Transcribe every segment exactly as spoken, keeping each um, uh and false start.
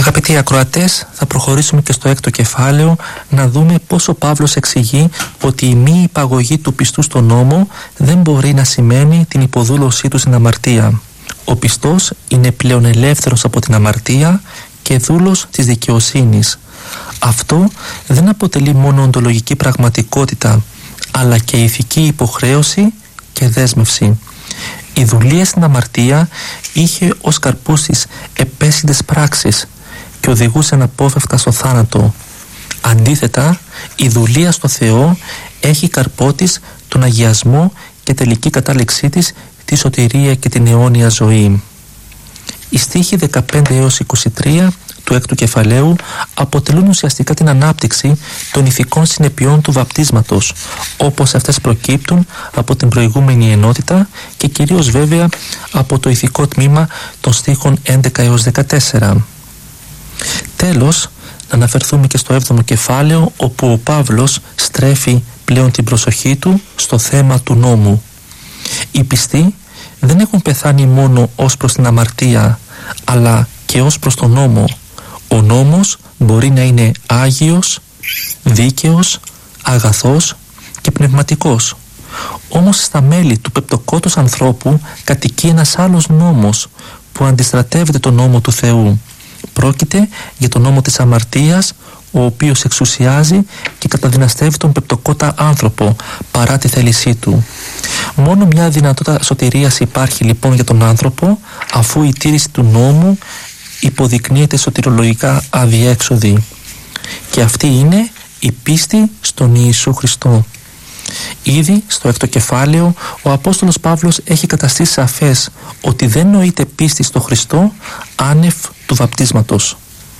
Αγαπητοί ακροατές, θα προχωρήσουμε και στο έκτο κεφάλαιο να δούμε πώς ο Παύλος εξηγεί ότι η μη υπαγωγή του πιστού στον νόμο δεν μπορεί να σημαίνει την υποδούλωσή του στην αμαρτία. Ο πιστός είναι πλέον ελεύθερος από την αμαρτία και δούλος της δικαιοσύνης. Αυτό δεν αποτελεί μόνο οντολογική πραγματικότητα, αλλά και ηθική υποχρέωση και δέσμευση. Η δουλεία στην αμαρτία είχε ως καρπούς της επέσχυντες πράξεις και οδηγούσε αναπόφευκτα στο θάνατο. Αντίθετα, η δουλεία στο Θεό έχει καρπό της τον αγιασμό και τελική κατάληξή της τη σωτηρία και την αιώνια ζωή. Οι στίχοι δεκαπέντε έως είκοσι τρία του έκτου κεφαλαίου αποτελούν ουσιαστικά την ανάπτυξη των ηθικών συνεπειών του βαπτίσματος, όπως αυτές προκύπτουν από την προηγούμενη ενότητα και κυρίως βέβαια από το ηθικό τμήμα των στίχων έντεκα έως δεκατέσσερα. Τέλος, να αναφερθούμε και στο έβδομο κεφάλαιο, όπου ο Παύλος στρέφει πλέον την προσοχή του στο θέμα του νόμου. Οι πιστοί δεν έχουν πεθάνει μόνο ως προς την αμαρτία, αλλά και ως προς τον νόμο. Ο νόμος μπορεί να είναι άγιος, δίκαιος, αγαθός και πνευματικός. Όμως στα μέλη του πεπτοκότος ανθρώπου κατοικεί ένας άλλος νόμος που αντιστρατεύεται τον νόμο του Θεού. Πρόκειται για τον νόμο της αμαρτίας, ο οποίος εξουσιάζει και καταδυναστεύει τον πεπτοκότα άνθρωπο παρά τη θέλησή του. Μόνο μια δυνατότητα σωτηρίας υπάρχει λοιπόν για τον άνθρωπο, αφού η τήρηση του νόμου υποδεικνύεται σωτηρολογικά αδιέξοδη, και αυτή είναι η πίστη στον Ιησού Χριστό. Ήδη στο έκτο κεφάλαιο ο Απόστολος Παύλος έχει καταστήσει σαφές ότι δεν νοείται πίστη στο Χριστό άνευ του βαπτίσματος.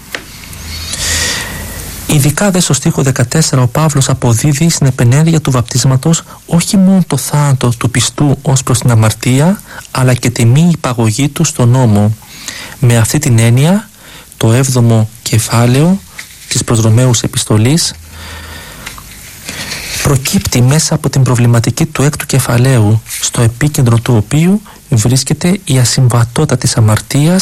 Ειδικά δε στο στίχο δεκατέσσερα ο Παύλος αποδίδει στην επενέργεια του βαπτίσματος όχι μόνο το θάνατο του πιστού ως προς την αμαρτία, αλλά και τη μη υπαγωγή του στον νόμο. Με αυτή την έννοια, το έβδομο κεφάλαιο της προς Ρωμαίους επιστολής προκύπτει μέσα από την προβληματική του έκτου κεφαλαίου, στο επίκεντρο του οποίου βρίσκεται η ασυμβατότητα της αμαρτίας